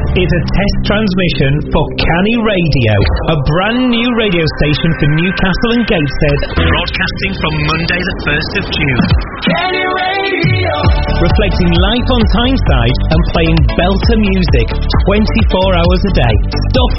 is a test transmission for Canny Radio, a brand new radio station for Newcastle and Gateshead, broadcasting from Monday the 1st of June. Canny Radio! Reflecting life on Tyneside and playing belter music 24 hours a day. Stop